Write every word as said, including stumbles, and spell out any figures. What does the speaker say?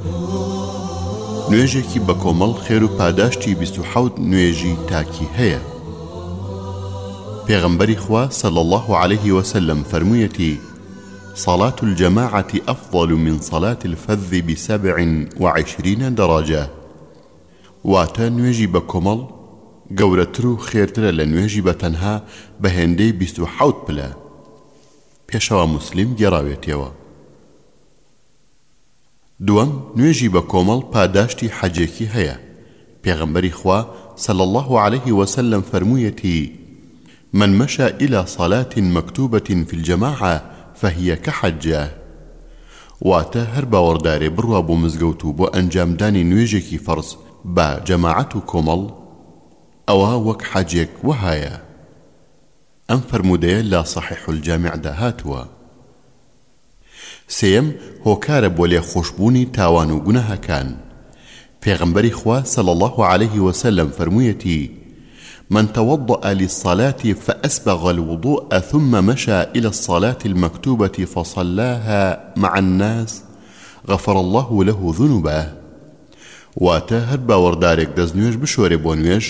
نوێژێکی بە کۆمەڵ خێر و پاداشتی بیست و حەوت نوێژی تاکی هەیە. پێغەمبەری خوا صلی الله عليه وسلم فەرموویەتی: صلاة الجماعة أفضل من صلاة الفذ بسبع وعشرين درجة. واتە نوێژی بە کۆمەڵ گەورەتر و خێرترە لە نوێژی بە تەنها بە هێندەی بیست و حەوت پلە. پێشەوە موسلیم گێڕاوێتەوە. دووەم، نوێژی بە کۆمەڵ پاداشتی حەجێکی هەیە. پێغەمبەری خوا صلی الله عليه وسلم فەرموویەتی: من مشى إلى صلاة مكتوبة في الجماعة فهي كحجة. واتە هەر باوەڕدارێ بڕوا بۆ مزگەوت و بۆ ئەنجامدانی نوێژێکی فەرز بە جەماعەت و کۆمەڵ، ئەوە وەک حەجێک وهایە. ئەم فەرموودەیە لە صحیح الجامعدا هاتووە. سێیەم، هۆکارە بۆ لێخۆشبوونی تاوان و گوناهەکان. پێغەمبەری خوا صلی الله عليه وسلم فەرموویەتی: من توضأ للصلاة فأسبغ الوضوء ثم مشى إلى الصلاة المكتوبة فصلاها مع الناس غفر الله له ذنوبه. واتە هەر باوەڕدارێک دەستنوێژ بشۆرێ بۆ نوێژ